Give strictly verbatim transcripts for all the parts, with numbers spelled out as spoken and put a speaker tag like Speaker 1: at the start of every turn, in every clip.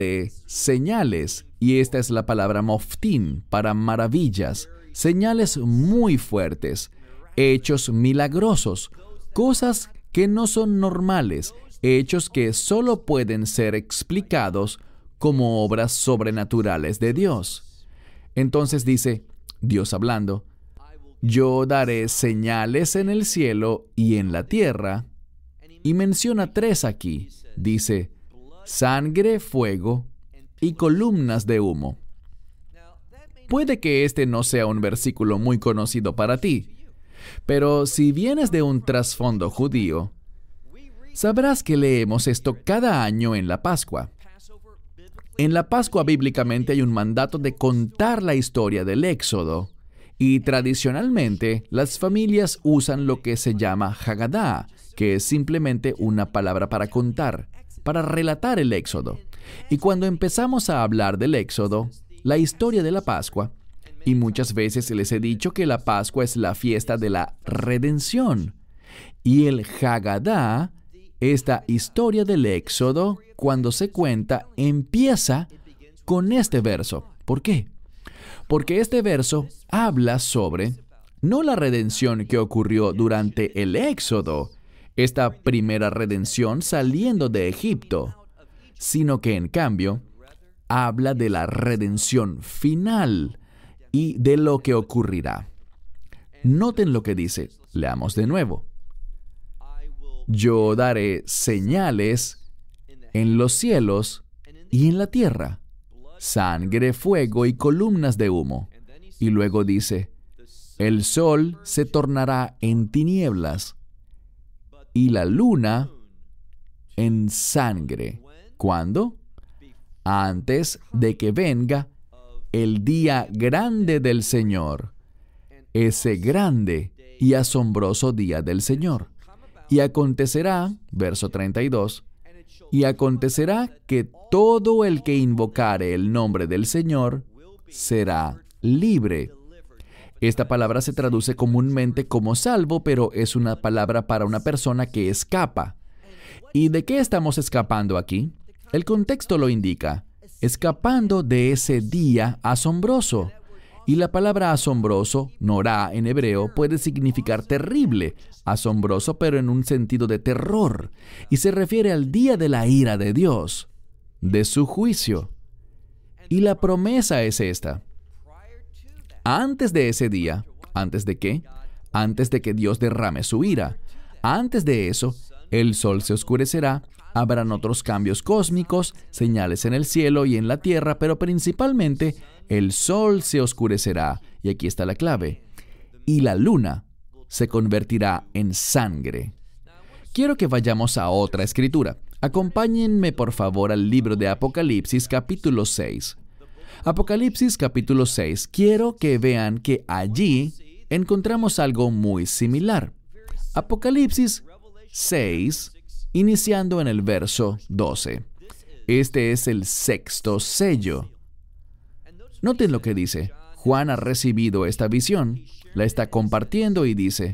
Speaker 1: eh, señales, y esta es la palabra moftín, para maravillas, señales muy fuertes, hechos milagrosos, cosas que no son normales, hechos que solo pueden ser explicados como obras sobrenaturales de Dios. Entonces dice, Dios hablando, yo daré señales en el cielo y en la tierra, y menciona tres aquí. Dice, sangre, fuego y columnas de humo. Puede que este no sea un versículo muy conocido para ti, pero si vienes de un trasfondo judío, sabrás que leemos esto cada año en la Pascua. En la Pascua bíblicamente hay un mandato de contar la historia del Éxodo, y tradicionalmente las familias usan lo que se llama Haggadah, que es simplemente una palabra para contar, para relatar el Éxodo. Y cuando empezamos a hablar del Éxodo, la historia de la Pascua, y muchas veces les he dicho que la Pascua es la fiesta de la redención, y el Haggadah, esta historia del Éxodo, cuando se cuenta, empieza con este verso. ¿Por qué? Porque este verso habla sobre, no la redención que ocurrió durante el Éxodo, esta primera redención saliendo de Egipto, sino que en cambio, habla de la redención final y de lo que ocurrirá. Noten lo que dice. Leamos de nuevo. Yo daré señales en los cielos y en la tierra, sangre, fuego y columnas de humo. Y luego dice, el sol se tornará en tinieblas y la luna en sangre. ¿Cuándo? Antes de que venga el día grande del Señor, ese grande y asombroso día del Señor. Y acontecerá, verso treinta y dos, y acontecerá que todo el que invocare el nombre del Señor será libre. Esta palabra se traduce comúnmente como salvo, pero es una palabra para una persona que escapa. ¿Y de qué estamos escapando aquí? El contexto lo indica, escapando de ese día asombroso. Y la palabra asombroso, norá en hebreo, puede significar terrible, asombroso pero en un sentido de terror, y se refiere al día de la ira de Dios, de su juicio. Y la promesa es esta. Antes de ese día, ¿antes de qué? Antes de que Dios derrame su ira. Antes de eso, el sol se oscurecerá, habrán otros cambios cósmicos, señales en el cielo y en la tierra, pero principalmente el sol se oscurecerá, y aquí está la clave, y la luna se convertirá en sangre. Quiero que vayamos a otra escritura. Acompáñenme por favor al libro de Apocalipsis capítulo seis. Apocalipsis capítulo seis. Quiero que vean que allí encontramos algo muy similar. Apocalipsis seis, iniciando en el verso doce. Este es el sexto sello. Noten lo que dice. Juan ha recibido esta visión, la está compartiendo y dice,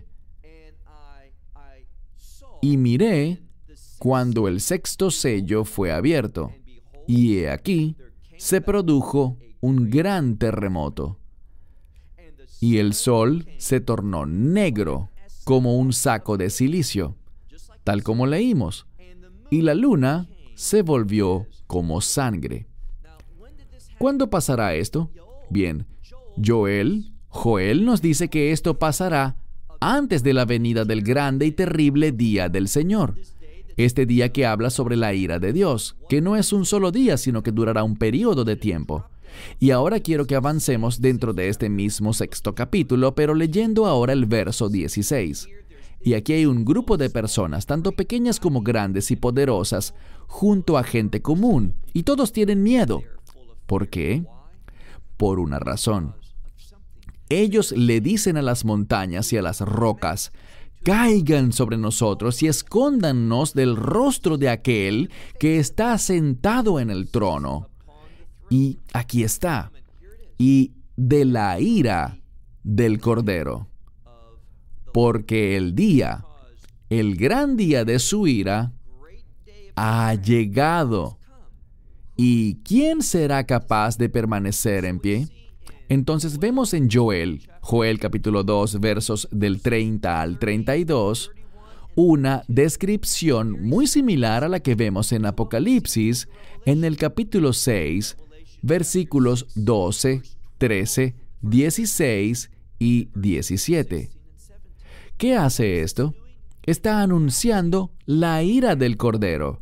Speaker 1: y miré cuando el sexto sello fue abierto, y he aquí, se produjo un gran terremoto, y el sol se tornó negro como un saco de silicio, tal como leímos, y la luna se volvió como sangre. ¿Cuándo pasará esto? Bien, Joel, Joel nos dice que esto pasará antes de la venida del grande y terrible día del Señor. Este día que habla sobre la ira de Dios, que no es un solo día, sino que durará un periodo de tiempo. Y ahora quiero que avancemos dentro de este mismo sexto capítulo, pero leyendo ahora el verso dieciséis. Y aquí hay un grupo de personas, tanto pequeñas como grandes y poderosas, junto a gente común, y todos tienen miedo. ¿Por qué? Por una razón. Ellos le dicen a las montañas y a las rocas, caigan sobre nosotros y escóndannos del rostro de aquel que está sentado en el trono. Y aquí está. Y de la ira del Cordero. Porque el día, el gran día de su ira, ha llegado. ¿Y quién será capaz de permanecer en pie? Entonces vemos en Joel, Joel capítulo dos, versos del treinta al treinta y dos, una descripción muy similar a la que vemos en Apocalipsis, en el capítulo seis, versículos doce, trece, dieciséis y diecisiete. ¿Qué hace esto? Está anunciando la ira del Cordero.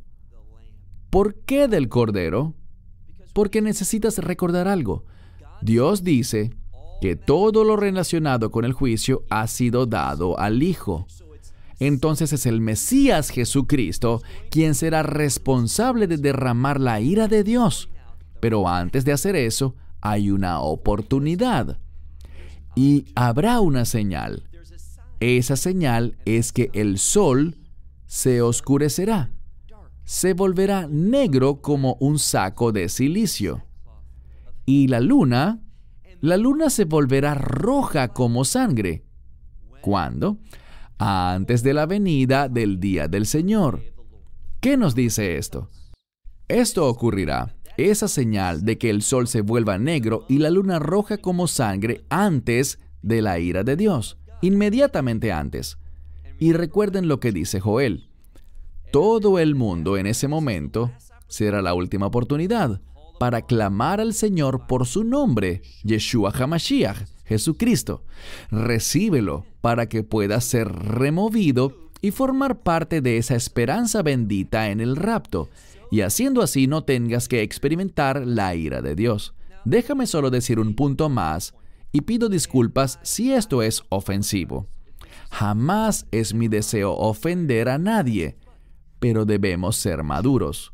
Speaker 1: ¿Por qué del Cordero? Porque necesitas recordar algo. Dios dice que todo lo relacionado con el juicio ha sido dado al Hijo. Entonces es el Mesías Jesucristo quien será responsable de derramar la ira de Dios. Pero antes de hacer eso, hay una oportunidad. Y habrá una señal. Esa señal es que el sol se oscurecerá. Se volverá negro como un saco de silicio. Y la luna, la luna se volverá roja como sangre. ¿Cuándo? Antes de la venida del día del Señor. ¿Qué nos dice esto? Esto ocurrirá, esa señal de que el sol se vuelva negro y la luna roja como sangre antes de la ira de Dios, inmediatamente antes. Y recuerden lo que dice Joel. Todo el mundo en ese momento será la última oportunidad para clamar al Señor por su nombre, Yeshua HaMashiach, Jesucristo. Recíbelo para que pueda ser removido y formar parte de esa esperanza bendita en el rapto, y haciendo así no tengas que experimentar la ira de Dios. Déjame solo decir un punto más, y pido disculpas si esto es ofensivo. Jamás es mi deseo ofender a nadie, pero debemos ser maduros.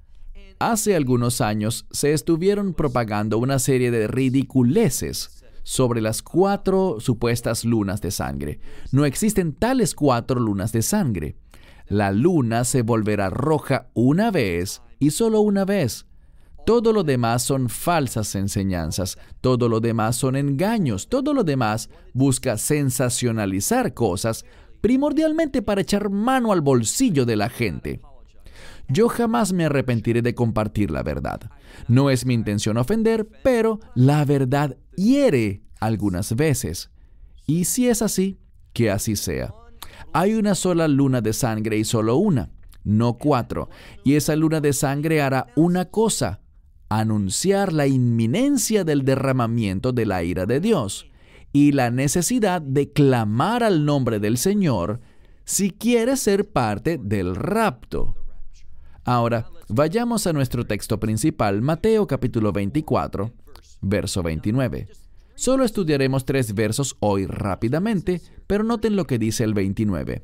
Speaker 1: Hace algunos años se estuvieron propagando una serie de ridiculeces sobre las cuatro supuestas lunas de sangre. No existen tales cuatro lunas de sangre. La luna se volverá roja una vez y solo una vez. Todo lo demás son falsas enseñanzas, todo lo demás son engaños, todo lo demás busca sensacionalizar cosas, primordialmente para echar mano al bolsillo de la gente. Yo jamás me arrepentiré de compartir la verdad. No es mi intención ofender, pero la verdad hiere algunas veces. Y si es así, que así sea. Hay una sola luna de sangre y solo una, no cuatro. Y esa luna de sangre hará una cosa: anunciar la inminencia del derramamiento de la ira de Dios y la necesidad de clamar al nombre del Señor si quieres ser parte del rapto. Ahora, vayamos a nuestro texto principal, Mateo capítulo veinticuatro, verso veintinueve. Solo estudiaremos tres versos hoy rápidamente, pero noten lo que dice el veintinueve.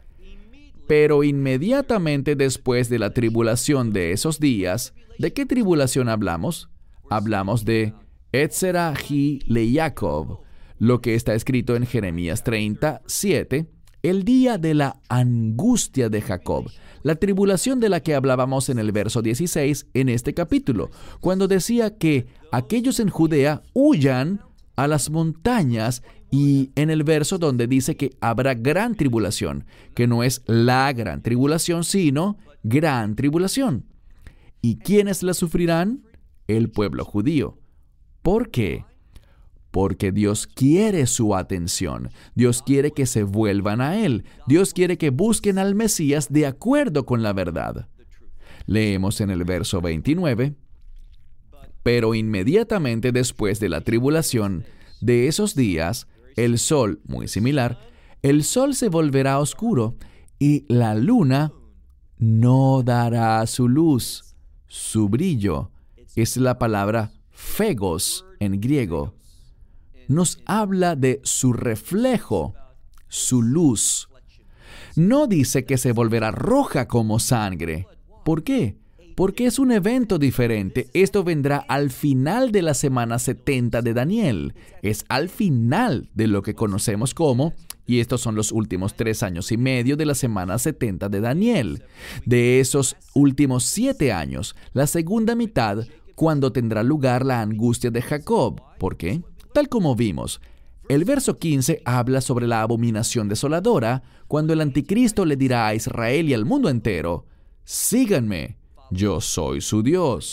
Speaker 1: Pero inmediatamente después de la tribulación de esos días, ¿de qué tribulación hablamos? Hablamos de Etzera hi le Jacob, lo que está escrito en Jeremías treinta, siete, el día de la angustia de Jacob, la tribulación de la que hablábamos en el verso dieciséis en este capítulo, cuando decía que aquellos en Judea huyan a las montañas, y en el verso donde dice que habrá gran tribulación, que no es la gran tribulación, sino gran tribulación. ¿Y quiénes la sufrirán? El pueblo judío. ¿Por qué? Porque Dios quiere su atención. Dios quiere que se vuelvan a Él. Dios quiere que busquen al Mesías de acuerdo con la verdad. Leemos en el verso veintinueve. Pero inmediatamente después de la tribulación de esos días, el sol, muy similar, el sol se volverá oscuro y la luna no dará su luz. Su brillo es la palabra phegos en griego. Nos habla de su reflejo, su luz. No dice que se volverá roja como sangre. ¿Por qué? Porque es un evento diferente. Esto vendrá al final de la semana setenta de Daniel. Es al final de lo que conocemos como, y estos son los últimos tres años y medio de la semana setenta de Daniel. De esos últimos siete años, la segunda mitad, cuando tendrá lugar la angustia de Jacob. ¿Por qué? Tal como vimos, el verso quince habla sobre la abominación desoladora, cuando el anticristo le dirá a Israel y al mundo entero: síganme, yo soy su Dios.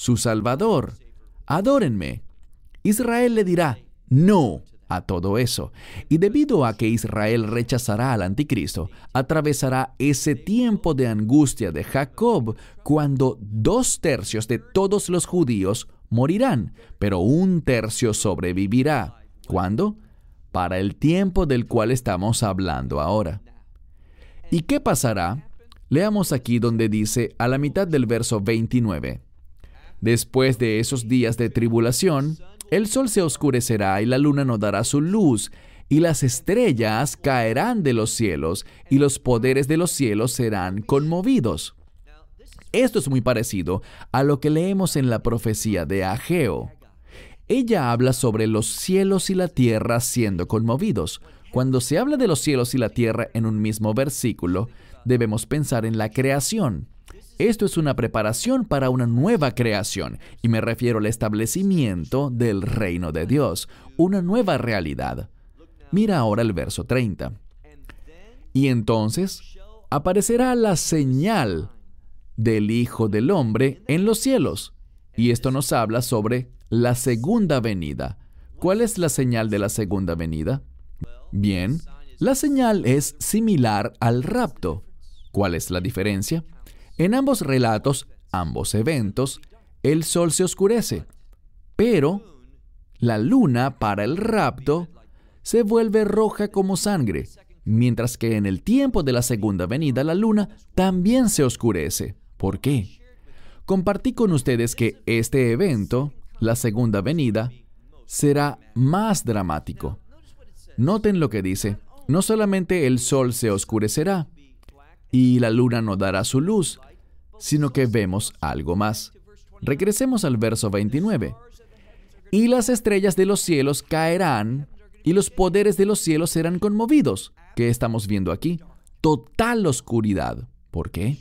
Speaker 1: su Salvador. Adórenme. Israel le dirá no a todo eso. Y debido a que Israel rechazará al anticristo, atravesará ese tiempo de angustia de Jacob, cuando dos tercios de todos los judíos morirán, pero un tercio sobrevivirá. ¿Cuándo? Para el tiempo del cual estamos hablando ahora. ¿Y qué pasará? Leamos aquí donde dice, a la mitad del verso veintinueve. Después de esos días de tribulación, el sol se oscurecerá y la luna no dará su luz, y las estrellas caerán de los cielos, y los poderes de los cielos serán conmovidos. Esto es muy parecido a lo que leemos en la profecía de Ageo. Ella habla sobre los cielos y la tierra siendo conmovidos. Cuando se habla de los cielos y la tierra en un mismo versículo, debemos pensar en la creación. Esto es una preparación para una nueva creación, y me refiero al establecimiento del reino de Dios, una nueva realidad. Mira ahora el verso treinta. Y entonces aparecerá la señal del Hijo del Hombre en los cielos. Y esto nos habla sobre la segunda venida. ¿Cuál es la señal de la segunda venida? Bien, la señal es similar al rapto. ¿Cuál es la diferencia? En ambos relatos, ambos eventos, el sol se oscurece, pero la luna para el rapto se vuelve roja como sangre, mientras que en el tiempo de la segunda venida la luna también se oscurece. ¿Por qué? Compartí con ustedes que este evento, la segunda venida, será más dramático. Noten lo que dice. No solamente el sol se oscurecerá y la luna no dará su luz, sino que vemos algo más. Regresemos al verso veintinueve. Y las estrellas de los cielos caerán, y los poderes de los cielos serán conmovidos. ¿Qué estamos viendo aquí? Total oscuridad. ¿Por qué?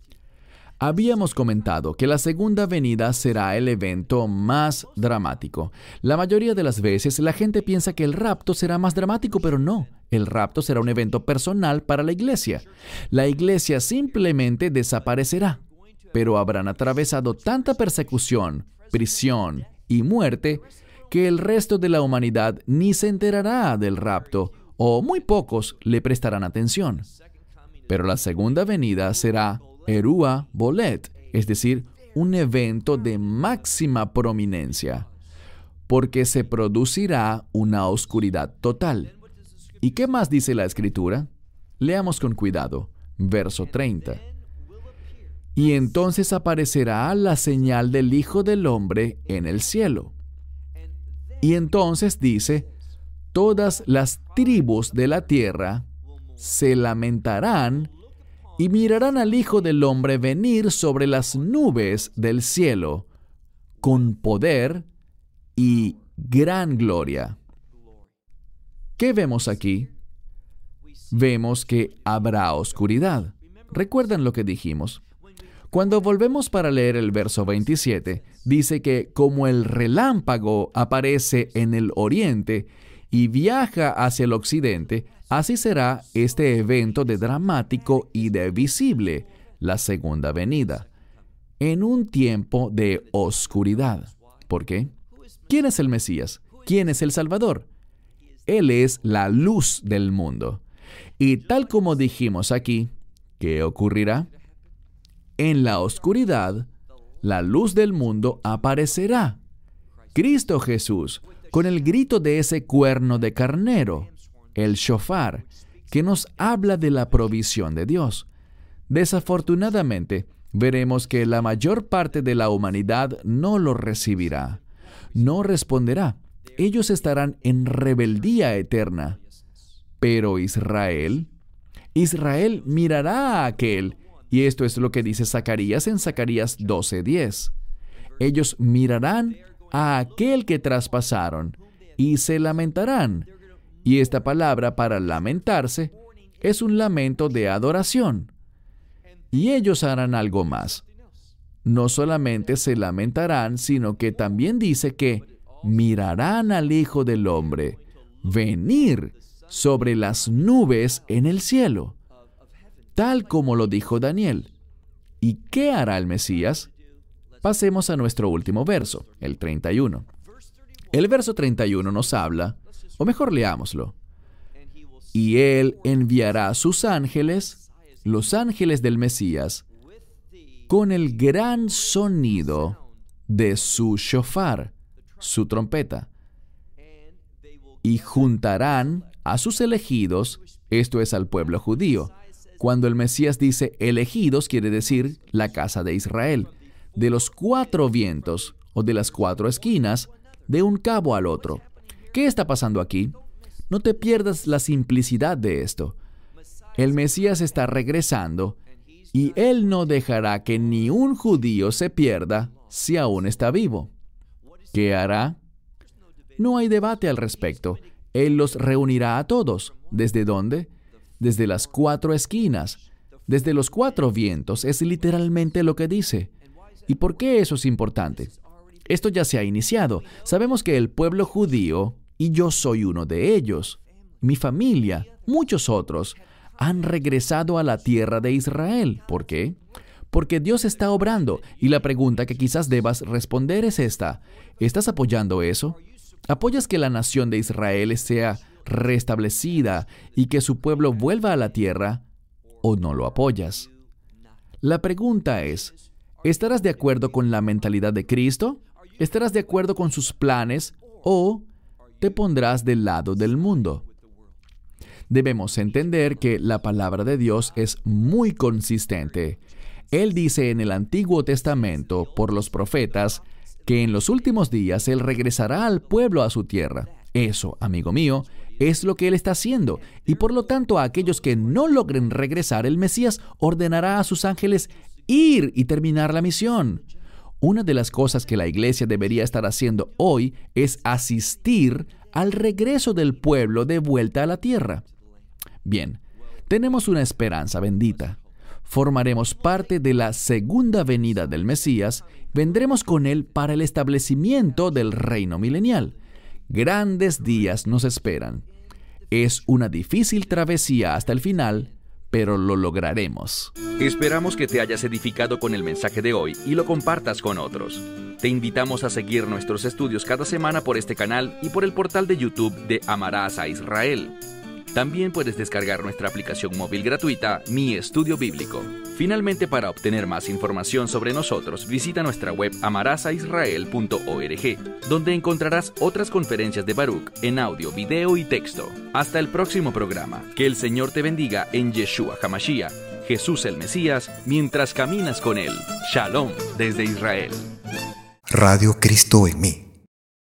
Speaker 1: Habíamos comentado que la segunda venida será el evento más dramático. La mayoría de las veces la gente piensa que el rapto será más dramático, pero no. El rapto será un evento personal para la iglesia. La iglesia simplemente desaparecerá, pero habrán atravesado tanta persecución, prisión y muerte que el resto de la humanidad ni se enterará del rapto, o muy pocos le prestarán atención. Pero la segunda venida será Erua Bolet, es decir, un evento de máxima prominencia, porque se producirá una oscuridad total. ¿Y qué más dice la Escritura? Leamos con cuidado, verso treinta. Y entonces aparecerá la señal del Hijo del Hombre en el cielo. Y entonces dice, todas las tribus de la tierra se lamentarán y mirarán al Hijo del Hombre venir sobre las nubes del cielo, con poder y gran gloria. ¿Qué vemos aquí? Vemos que habrá oscuridad. ¿Recuerdan lo que dijimos? Cuando volvemos para leer el verso veintisiete, dice que como el relámpago aparece en el oriente y viaja hacia el occidente, así será este evento de dramático y de visible, la segunda venida, en un tiempo de oscuridad. ¿Por qué? ¿Quién es el Mesías? ¿Quién es el Salvador? Él es la luz del mundo. Y tal como dijimos aquí, ¿qué ocurrirá? En la oscuridad, la luz del mundo aparecerá. Cristo Jesús, con el grito de ese cuerno de carnero, el shofar, que nos habla de la provisión de Dios. Desafortunadamente, veremos que la mayor parte de la humanidad no lo recibirá, no responderá. Ellos estarán en rebeldía eterna. Pero Israel, Israel mirará a aquel, y esto es lo que dice Zacarías en Zacarías doce diez. Ellos mirarán a aquel que traspasaron y se lamentarán. Y esta palabra para lamentarse es un lamento de adoración. Y ellos harán algo más. No solamente se lamentarán, sino que también dice que mirarán al Hijo del Hombre venir sobre las nubes en el cielo, tal como lo dijo Daniel. ¿Y qué hará el Mesías? Pasemos a nuestro último verso, el treinta y uno. El verso treinta y uno nos habla, o mejor leámoslo. Y Él enviará a sus ángeles, los ángeles del Mesías, con el gran sonido de su shofar, su trompeta, y juntarán a sus elegidos, esto es al pueblo judío. Cuando el Mesías dice elegidos, quiere decir la casa de Israel, de los cuatro vientos o de las cuatro esquinas, de un cabo al otro. ¿Qué está pasando aquí? No te pierdas la simplicidad de esto. El Mesías está regresando y Él no dejará que ni un judío se pierda si aún está vivo. ¿Qué hará? No hay debate al respecto. Él los reunirá a todos. ¿Desde dónde? Desde las cuatro esquinas. Desde los cuatro vientos es literalmente lo que dice. ¿Y por qué eso es importante? Esto ya se ha iniciado. Sabemos que el pueblo judío, y yo soy uno de ellos, mi familia, muchos otros, han regresado a la tierra de Israel. ¿Por qué? Porque Dios está obrando. Y la pregunta que quizás debas responder es esta. ¿Estás apoyando eso? ¿Apoyas que la nación de Israel sea restablecida y que su pueblo vuelva a la tierra? ¿O no lo apoyas? La pregunta es, ¿estarás de acuerdo con la mentalidad de Cristo? ¿Estarás de acuerdo con sus planes? ¿O te pondrás del lado del mundo? Debemos entender que la palabra de Dios es muy consistente. Él dice en el Antiguo Testamento, por los profetas, que en los últimos días Él regresará al pueblo a su tierra. Eso, amigo mío, es lo que Él está haciendo. Y por lo tanto, a aquellos que no logren regresar, el Mesías ordenará a sus ángeles ir y terminar la misión. Una de las cosas que la iglesia debería estar haciendo hoy es asistir al regreso del pueblo de vuelta a la tierra. Bien, tenemos una esperanza bendita. Formaremos parte de la segunda venida del Mesías, vendremos con Él para el establecimiento del reino milenial. Grandes días nos esperan. Es una difícil travesía hasta el final, pero lo lograremos.
Speaker 2: Esperamos que te hayas edificado con el mensaje de hoy y lo compartas con otros. Te invitamos a seguir nuestros estudios cada semana por este canal y por el portal de YouTube de Amarás a Israel. También puedes descargar nuestra aplicación móvil gratuita, Mi Estudio Bíblico. Finalmente, para obtener más información sobre nosotros, visita nuestra web amarás a israel punto org, donde encontrarás otras conferencias de Baruch en audio, video y texto. Hasta el próximo programa. Que el Señor te bendiga en Yeshua HaMashiach, Jesús el Mesías, mientras caminas con Él. Shalom desde Israel.
Speaker 3: Radio Cristo en mí.